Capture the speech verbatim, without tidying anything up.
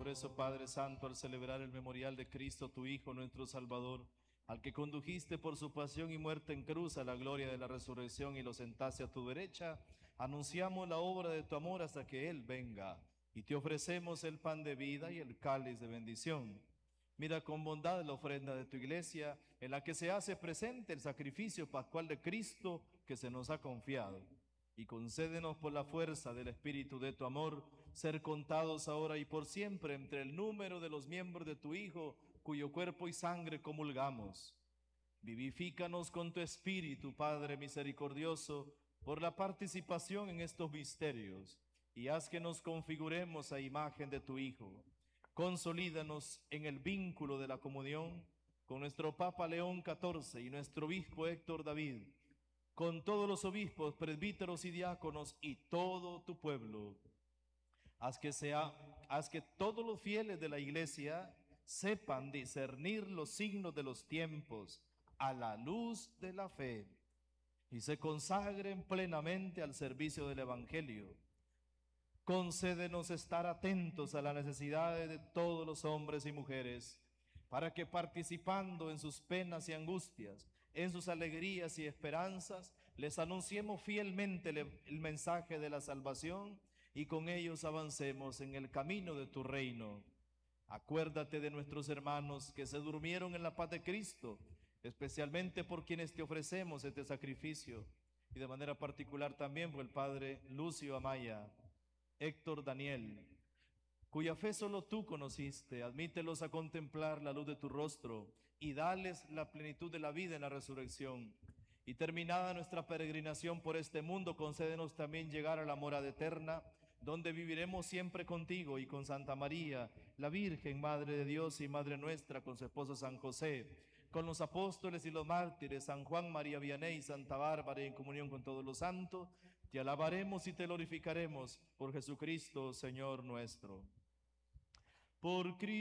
Por eso, Padre Santo, al celebrar el memorial de Cristo, tu Hijo, nuestro Salvador, al que condujiste por su pasión y muerte en cruz a la gloria de la resurrección y lo sentaste a tu derecha, anunciamos la obra de tu amor hasta que Él venga. Y te ofrecemos el pan de vida y el cáliz de bendición. Mira con bondad la ofrenda de tu iglesia, en la que se hace presente el sacrificio pascual de Cristo que se nos ha confiado. Y concédenos por la fuerza del Espíritu de tu amor, ser contados ahora y por siempre entre el número de los miembros de tu Hijo, cuyo cuerpo y sangre comulgamos. Vivifícanos con tu Espíritu, Padre misericordioso, por la participación en estos misterios, y haz que nos configuremos a imagen de tu Hijo. Consolídanos en el vínculo de la comunión con nuestro Papa León catorce y nuestro obispo Héctor David, con todos los obispos, presbíteros y diáconos y todo tu pueblo. Haz que, sea, haz que todos los fieles de la Iglesia sepan discernir los signos de los tiempos a la luz de la fe y se consagren plenamente al servicio del Evangelio. Concédenos estar atentos a las necesidades de todos los hombres y mujeres, para que participando en sus penas y angustias, en sus alegrías y esperanzas, les anunciemos fielmente el, el mensaje de la salvación y con ellos avancemos en el camino de tu reino. Acuérdate de nuestros hermanos que se durmieron en la paz de Cristo, especialmente por quienes te ofrecemos este sacrificio, y de manera particular también por el Padre Lucio Amaya, Héctor Daniel, cuya fe solo tú conociste. Admítelos a contemplar la luz de tu rostro y dales la plenitud de la vida en la resurrección. Y terminada nuestra peregrinación por este mundo, concédenos también llegar a la morada eterna, donde viviremos siempre contigo y con Santa María, la Virgen, Madre de Dios y Madre nuestra, con su esposo San José, con los apóstoles y los mártires, San Juan, María Vianney, Santa Bárbara, y en comunión con todos los santos, te alabaremos y te glorificaremos por Jesucristo, Señor nuestro. Por Cristo.